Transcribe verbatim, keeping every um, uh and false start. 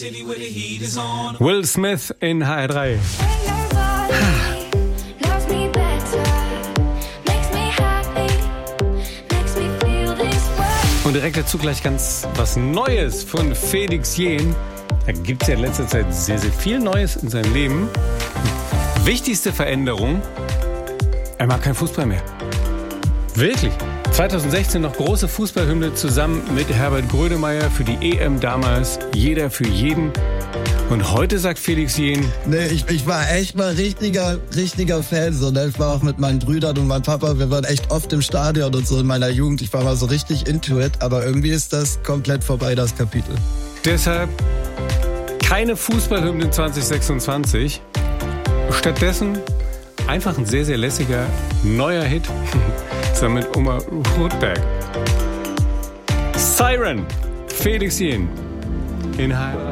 Will Smith in H R drei. Und direkt dazu gleich ganz was Neues von Felix Jähn. Da gibt es ja in letzter Zeit sehr, sehr viel Neues in seinem Leben. Wichtigste Veränderung, er mag kein Fußball mehr. Wirklich. zwanzig sechzehn noch große Fußballhymne zusammen mit Herbert Grönemeyer für die E M damals. Jeder für jeden. Und heute sagt Felix Jähn... Nee, ich, ich war echt mal richtiger, richtiger Fan. So, ne? Ich war auch mit meinen Brüdern und meinem Papa, wir waren echt oft im Stadion und so in meiner Jugend. Ich war mal so richtig into it, aber irgendwie ist das komplett vorbei, das Kapitel. Deshalb keine Fußballhymne zwanzig sechsundzwanzig. Stattdessen einfach ein sehr, sehr lässiger neuer Hit. Zusammen mit Oma Rotberg. Siren, Felix Jähn in H R drei.